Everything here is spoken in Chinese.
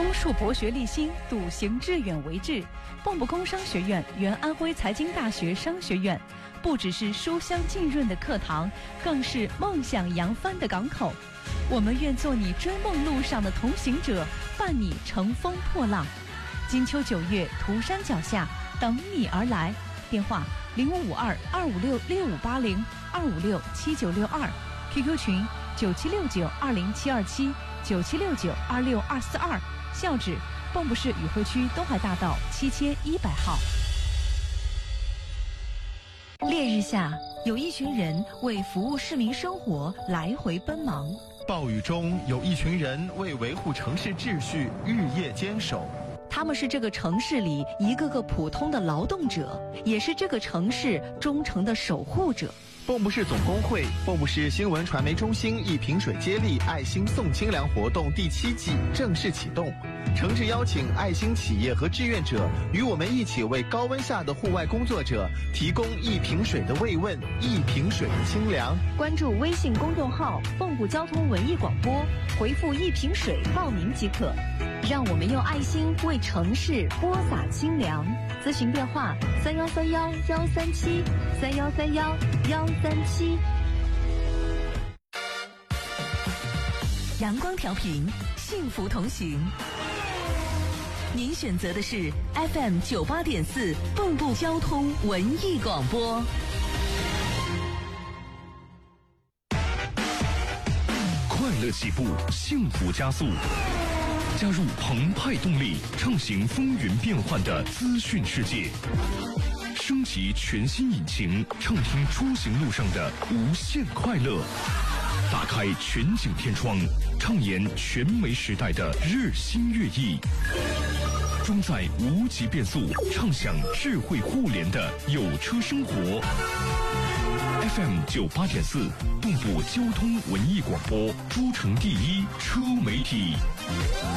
攻树博学立心，笃行致远为志。蚌埠工商学院原安徽财经大学商学院，不只是书香浸润的课堂，更是梦想扬帆的港口。我们愿做你追梦路上的同行者，伴你乘风破浪。金秋9月，涂山脚下等你而来。电话0552566580，2567962，QQ 群976920727976926242，校址蚌埠市宇辉区东海大道7100号。烈日下，有一群人为服务市民生活来回奔忙； 暴雨中，有一群人为维护城市秩序日夜坚守。 他们是这个城市里一个个普通的劳动者，也是这个城市忠诚的守护者。 蚌埠市总工会、蚌埠市新闻传媒中心一瓶水接力爱心送清凉活动第7季正式启动，诚挚邀请爱心企业和志愿者与我们一起为高温下的户外工作者提供一瓶水的慰问，一瓶水的清凉。 关注微信公众号蚌埠交通文艺广播，回复一瓶水报名即可。让我们用爱心为城市播撒清凉。咨询电话3131-137，3131-137。阳光调频，幸福同行。您选择的是 FM 98.4蚌埠交通文艺广播。 快乐起步，幸福加速。加入澎湃动力，畅行风云变幻的资讯世界，升级全新引擎，畅听出行路上的无限快乐。打开全景天窗，畅言全媒时代的日新月异。装载无极变速，畅享智慧互联的有车生活。FM 98.4，蚌埠交通文艺广播，诸城第一车媒体。